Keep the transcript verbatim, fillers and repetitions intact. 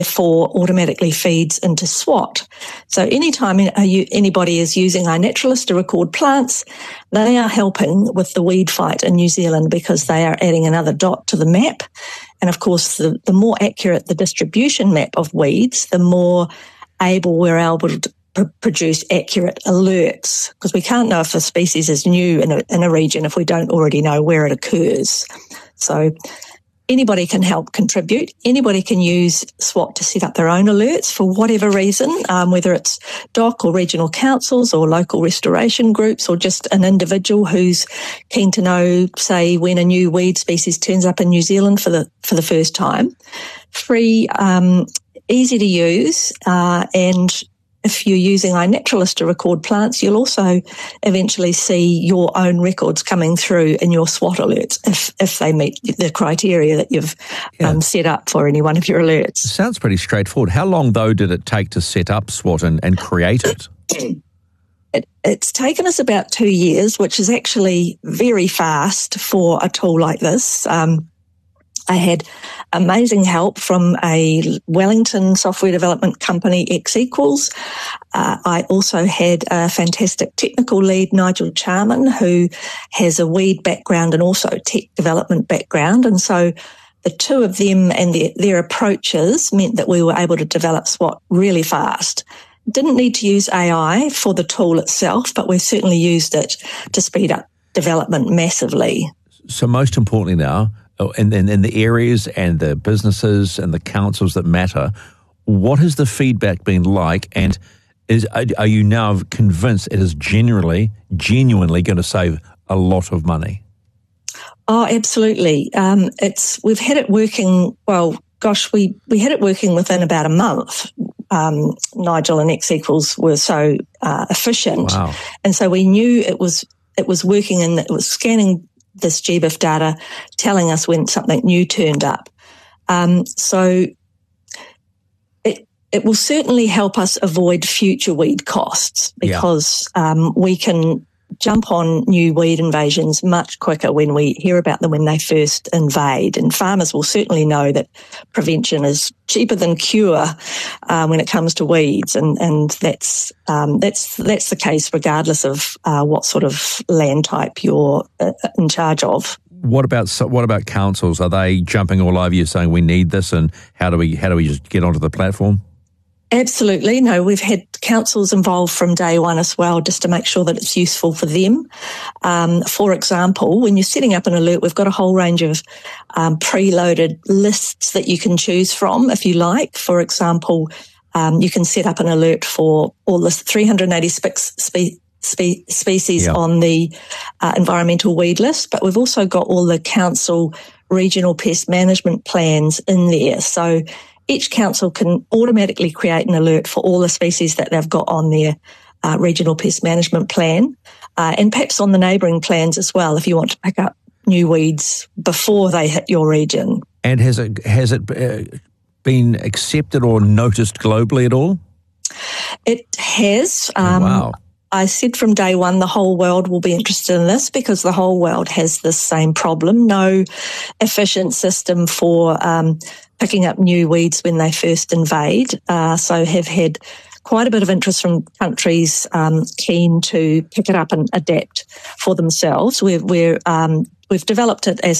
therefore automatically feeds into SWOT. So anytime anybody is using iNaturalist to record plants, they are helping with the weed fight in New Zealand because they are adding another dot to the map. And of course, the, the more accurate the distribution map of weeds, the more able we're able to p- produce accurate alerts, because we can't know if a species is new in a, in a region if we don't already know where it occurs. So anybody can help contribute. Anybody can use SWOT to set up their own alerts for whatever reason, um, whether it's D O C or regional councils or local restoration groups or just an individual who's keen to know, say, when a new weed species turns up in New Zealand for the for the first time. Free, um, easy to use, uh, and if you're using iNaturalist to record plants, you'll also eventually see your own records coming through in your SWOT alerts if, if they meet the criteria that you've yeah. um, set up for any one of your alerts. Sounds pretty straightforward. How long, though, did it take to set up SWOT and, and create it? it? It's taken us about two years, which is actually very fast for a tool like this. Um, I had amazing help from a Wellington software development company, X Equals. Uh, I also had a fantastic technical lead, Nigel Charman, who has a weed background and also tech development background. And so the two of them and their, their approaches meant that we were able to develop SWOT really fast. Didn't need to use A I for the tool itself, but we certainly used it to speed up development massively. So most importantly now, And in, in the areas and the businesses and the councils that matter, what has the feedback been like? And is are you now convinced it is generally, genuinely going to save a lot of money? Oh, absolutely. Um, it's we've had it working. Well, gosh, we we had it working within about a month. Um, Nigel and X Equals were so uh, efficient, wow. and so we knew it was it was working, and it was scanning this G B I F data telling us when something new turned up. Um, so it it will certainly help us avoid future weed costs because yeah. um, we can jump on new weed invasions much quicker when we hear about them when they first invade. And farmers will certainly know that prevention is cheaper than cure uh, when it comes to weeds, and and that's um, that's that's the case regardless of uh, what sort of land type you're uh, in charge of. What about what about councils? Are they jumping all over you saying we need this, and how do we how do we just get onto the platform? Absolutely. No, we've had councils involved from day one as well, just to make sure that it's useful for them. Um, for example, when you're setting up an alert, we've got a whole range of um, preloaded lists that you can choose from if you like. For example, um, you can set up an alert for all the three hundred eighty-six spe- spe- species yeah. on the uh, environmental weed list, but we've also got all the council regional pest management plans in there. So each council can automatically create an alert for all the species that they've got on their uh, regional pest management plan, uh, and perhaps on the neighbouring plans as well if you want to pick up new weeds before they hit your region. And has it has it uh, been accepted or noticed globally at all? It has. Um, oh, wow. I said from day one the whole world will be interested in this because the whole world has this same problem. No efficient system for um, picking up new weeds when they first invade. Uh, so have had quite a bit of interest from countries um, keen to pick it up and adapt for themselves. We're, we're, um, we've developed it as